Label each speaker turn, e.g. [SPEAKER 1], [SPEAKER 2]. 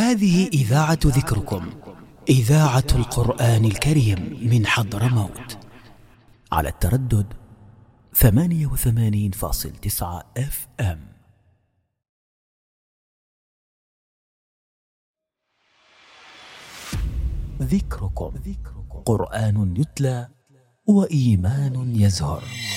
[SPEAKER 1] هذه إذاعة ذكركم، إذاعة القرآن الكريم من حضرموت، على التردد 88.9 FM. ذكركم قرآن يتلى وإيمان يزهر.